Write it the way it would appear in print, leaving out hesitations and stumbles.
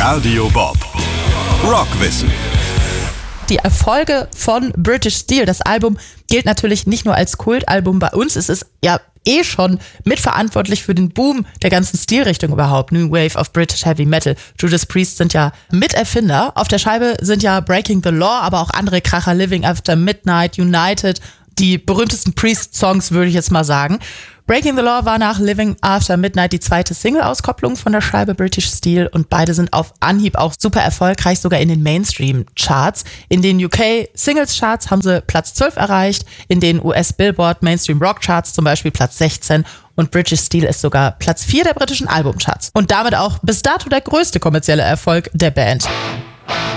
Radio Bob. Rockwissen. Die Erfolge von British Steel, das Album, gilt natürlich nicht nur als Kultalbum bei uns. Es ist ja schon mitverantwortlich für den Boom der ganzen Stilrichtung überhaupt. New Wave of British Heavy Metal. Judas Priest sind ja Miterfinder. Auf der Scheibe sind ja Breaking the Law, aber auch andere Kracher, Living After Midnight, United, die berühmtesten Priest-Songs, würde ich jetzt mal sagen. Breaking the Law war nach Living After Midnight die zweite Single-Auskopplung von der Scheibe British Steel und beide sind auf Anhieb auch super erfolgreich, sogar in den Mainstream-Charts. In den UK-Singles-Charts haben sie Platz 12 erreicht, in den US-Billboard Mainstream-Rock-Charts zum Beispiel Platz 16 und British Steel ist sogar Platz 4 der britischen Albumcharts. Und damit auch bis dato der größte kommerzielle Erfolg der Band.